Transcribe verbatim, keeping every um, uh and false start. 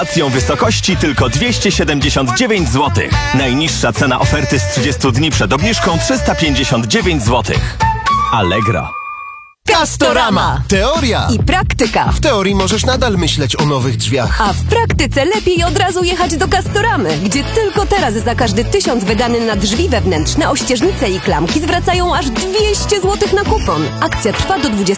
Akcją wysokości tylko dwieście siedemdziesiąt dziewięć złotych. Najniższa cena oferty z trzydziestu dni przed obniżką trzysta pięćdziesiąt dziewięć złotych. Allegro. Castorama. Teoria. I praktyka. W teorii możesz nadal myśleć o nowych drzwiach. A w praktyce lepiej od razu jechać do Castoramy, gdzie tylko teraz za każdy tysiąc wydany na drzwi wewnętrzne, ościeżnice i klamki zwracają aż dwieście złotych na kupon. Akcja trwa do dwudziestego